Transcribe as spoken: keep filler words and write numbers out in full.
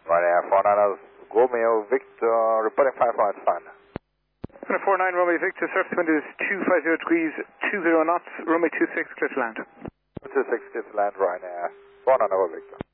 Ryanair four nine Romeo Victor, reporting five points fine. four nine Romeo Victor, surface wind is two five zero degrees, two zero knots, Romeo two six, clear to land. two six, clear to land, Ryanair four nine Victor.